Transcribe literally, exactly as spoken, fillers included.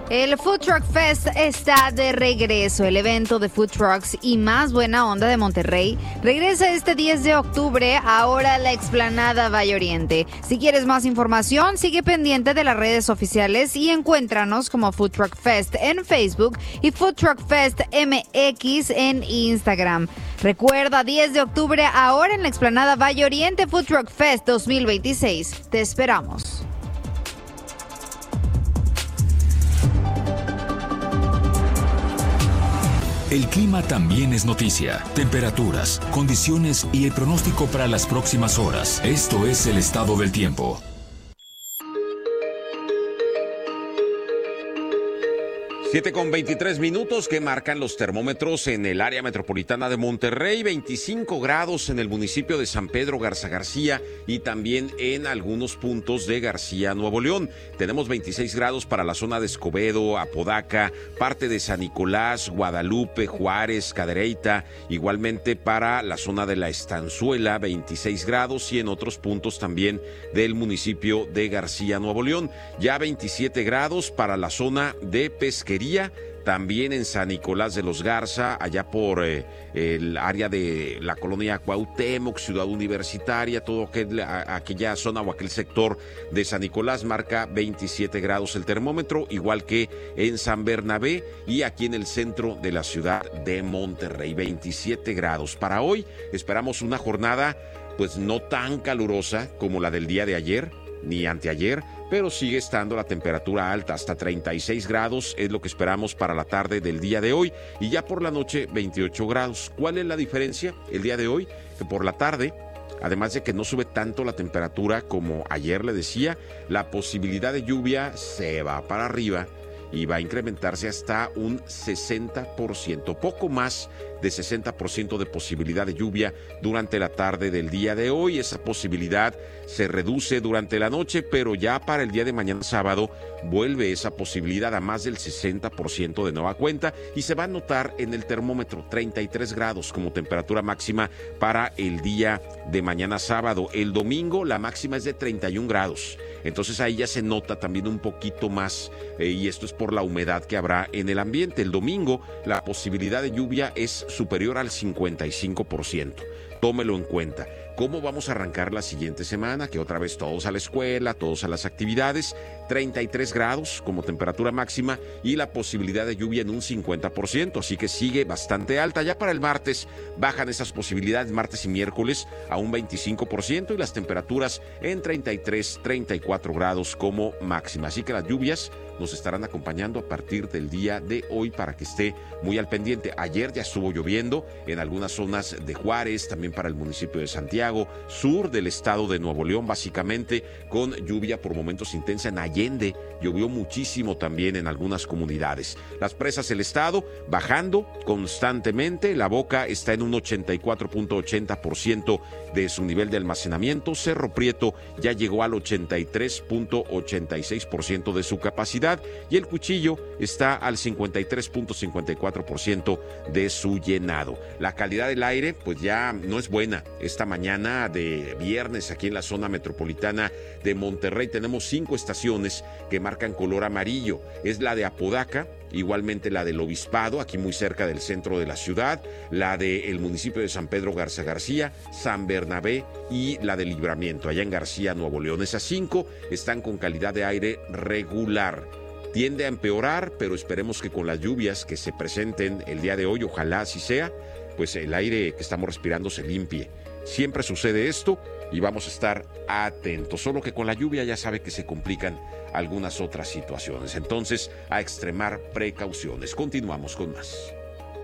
El Food Truck Fest está de regreso. El evento de food trucks y más buena onda de Monterrey regresa este diez de octubre, ahora a la explanada Valle Oriente. Si quieres más información, sigue pendiente de las redes oficiales y encuéntranos como Food Truck Fest en Facebook y Food Truck Fest M X en Instagram. Recuerda, diez de octubre, ahora en la explanada Valle Oriente, Food Truck Fest dos mil veintiséis. Te esperamos. El clima también es noticia. Temperaturas, condiciones y el pronóstico para las próximas horas. Esto es el estado del tiempo. siete con veintitrés minutos que marcan los termómetros en el área metropolitana de Monterrey, veinticinco grados en el municipio de San Pedro Garza García y también en algunos puntos de García, Nuevo León. Tenemos veintiséis grados para la zona de Escobedo, Apodaca, parte de San Nicolás, Guadalupe, Juárez, Cadereyta, igualmente para la zona de La Estanzuela, veintiséis grados y en otros puntos también del municipio de García, Nuevo León. Ya veintisiete grados para la zona de Pesquería, también en San Nicolás de los Garza, allá por eh, el área de la colonia Cuauhtémoc, Ciudad Universitaria, todo aquel, a, aquella zona o aquel sector de San Nicolás marca veintisiete grados el termómetro, igual que en San Bernabé y aquí en el centro de la ciudad de Monterrey, veintisiete grados. Para hoy esperamos una jornada pues no tan calurosa como la del día de ayer ni anteayer, pero sigue estando la temperatura alta, hasta treinta y seis grados es lo que esperamos para la tarde del día de hoy y ya por la noche veintiocho grados. ¿Cuál es la diferencia el día de hoy? Que por la tarde, además de que no sube tanto la temperatura como ayer le decía, la posibilidad de lluvia se va para arriba y va a incrementarse hasta un sesenta por ciento, poco más de sesenta por ciento de posibilidad de lluvia durante la tarde del día de hoy. Esa posibilidad se reduce durante la noche, pero ya para el día de mañana sábado vuelve esa posibilidad a más del sesenta por ciento de nueva cuenta y se va a notar en el termómetro treinta y tres grados como temperatura máxima para el día de mañana sábado. El domingo la máxima es de treinta y un grados. Entonces ahí ya se nota también un poquito más eh, y esto es por la humedad que habrá en el ambiente. El domingo la posibilidad de lluvia es superior al cincuenta y cinco por ciento. Tómelo en cuenta. ¿Cómo vamos a arrancar la siguiente semana? Que otra vez todos a la escuela, todos a las actividades. treinta y tres grados como temperatura máxima y la posibilidad de lluvia en un cincuenta por ciento. Así que sigue bastante alta. Ya para el martes bajan esas posibilidades, martes y miércoles, a un veinticinco por ciento y las temperaturas en treinta y tres, treinta y cuatro grados como máxima. Así que las lluvias nos estarán acompañando a partir del día de hoy para que esté muy al pendiente. Ayer ya estuvo lloviendo en algunas zonas de Juárez, también para el municipio de Santiago, sur del estado de Nuevo León, básicamente con lluvia por momentos intensa. En Allende llovió muchísimo también en algunas comunidades. Las presas del estado bajando constantemente. La Boca está en un ochenta y cuatro punto ochenta por ciento de su nivel de almacenamiento. Cerro Prieto ya llegó al ochenta y tres punto ochenta y seis por ciento de su capacidad. Y el Cuchillo está al cincuenta y tres punto cincuenta y cuatro por ciento de su llenado. La calidad del aire pues ya no es buena. Esta mañana de viernes aquí en la zona metropolitana de Monterrey tenemos cinco estaciones que marcan color amarillo. Es la de Apodaca, igualmente la del Obispado, aquí muy cerca del centro de la ciudad, la del municipio de San Pedro Garza García, San Bernabé y la de Libramiento, allá en García, Nuevo León. Esas cinco están con calidad de aire regular. Tiende a empeorar, pero esperemos que con las lluvias que se presenten el día de hoy, ojalá así sea, pues el aire que estamos respirando se limpie. Siempre sucede esto y vamos a estar atentos. Solo que con la lluvia ya sabe que se complican algunas otras situaciones. Entonces, a extremar precauciones. Continuamos con más.